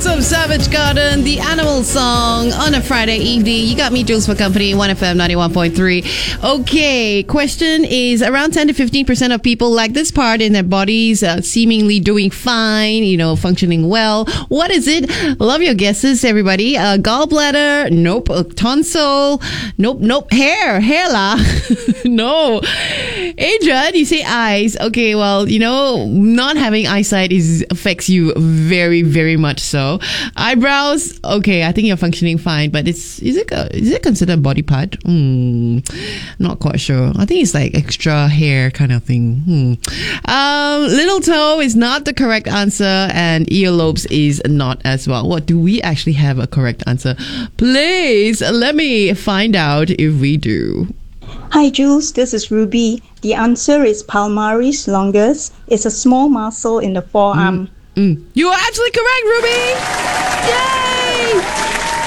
So Savage Garden, the animal song on a Friday evening. You got me, Jules, for company, 1FM 91.3. Okay, question is around 10 to 15% of people like this part in their bodies, seemingly doing fine, functioning well. What is it? Love your guesses, everybody. Gallbladder? Nope. Tonsil? Nope. Hair lah. No. Adrian, you say eyes. Okay, well, not having eyesight affects you very, very much so. Eyebrows, okay, I think you're functioning fine, but is it considered a body part? Not quite sure. I think it's like extra hair kind of thing. Little toe is not the correct answer, and earlobes is not as well. What do we actually have a correct answer? Please let me find out if we do. Hi Jules, this is Ruby. The answer is palmaris longus. It's a small muscle in the forearm. You are absolutely correct, Ruby! Yay!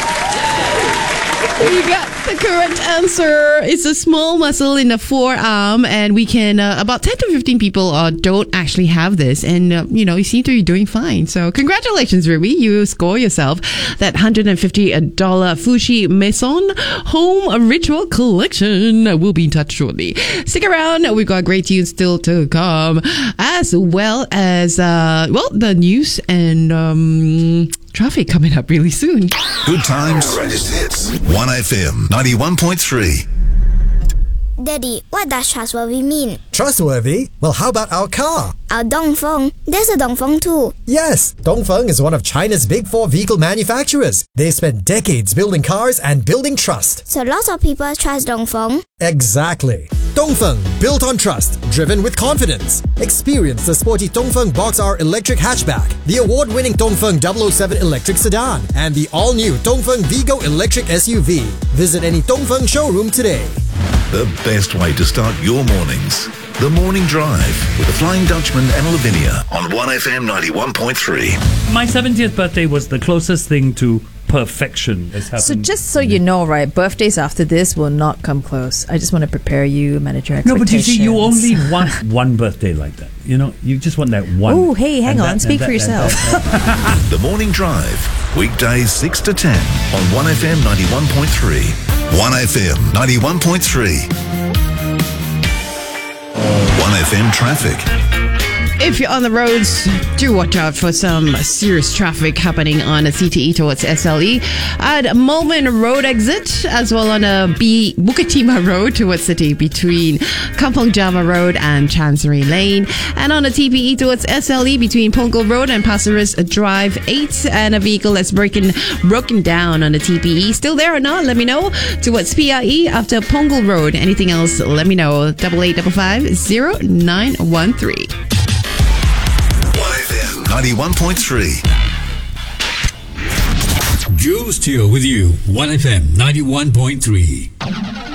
You got the correct answer. It's a small muscle in the forearm, and we can, about 10 to 15 people don't actually have this, and, you seem to be doing fine. So congratulations, Ruby. You score yourself that $150 Fushi Maison Home Ritual Collection. We'll be in touch shortly. Stick around. We've got great tunes still to come, as well as, the news and, traffic coming up really soon. Good times. Greatest hits. 1FM 91.3. Daddy, what does trustworthy mean? Trustworthy? Well, how about our car? Our Dongfeng. There's a Dongfeng too. Yes, Dongfeng is one of China's big four vehicle manufacturers. They spent decades building cars and building trust. So lots of people trust Dongfeng? Exactly. Dongfeng, built on trust, driven with confidence. Experience the sporty Dongfeng Box R electric hatchback, the award-winning Dongfeng 007 electric sedan, and the all-new Dongfeng Vigo electric SUV. Visit any Dongfeng showroom today. The best way to start your mornings. The Morning Drive with the Flying Dutchman and Lavinia on 1FM 91.3. My 70th birthday was the closest thing to perfection that's happened. So just so you know, right, birthdays after this will not come close. I just want to prepare you, manage your expectations. No, but you see, you only want one birthday like that. You just want that one. Oh, hey, hang on. Speak for yourself. The Morning Drive, weekdays 6 to 10 on 1FM 91.3. 1FM 91.3. 1FM traffic. If you're on the roads, do watch out for some serious traffic happening on a CTE towards SLE at Mulman Road exit, as well on a Bukit Timah Road towards City between Kampong Java Road and Chancery Lane, and on a TPE towards SLE between Punggol Road and Pasir Ris Drive 8, and a vehicle that's broken down on the TPE. Still there or not? Let me know. Towards PRE after Punggol Road. Anything else? Let me know. 8855 0913. 91.3. Jules Teo with you, 1FM 91.3.